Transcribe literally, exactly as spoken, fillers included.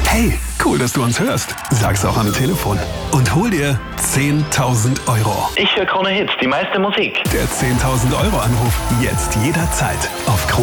Hey, cool, dass du uns hörst. Sag's auch am Telefon. Und hol dir zehntausend Euro. Ich höre Krone Hits, die meiste Musik. Der zehntausend Euro Anruf. Jetzt jederzeit auf